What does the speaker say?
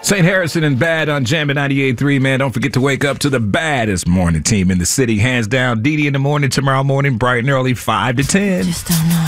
St. Harrison and Bad on Jammin' 98.3, man. Don't forget to wake up to the baddest morning team in the city. Hands down, Dee Dee in the morning, tomorrow morning, bright and early, 5 to 10. Just don't know.